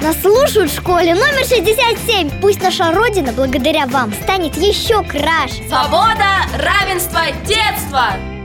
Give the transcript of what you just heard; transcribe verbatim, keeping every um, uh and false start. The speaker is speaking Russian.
Нас слушают в школе номер шестьдесят семь. Пусть наша Родина благодаря вам станет еще краше. Свобода, равенство, детство!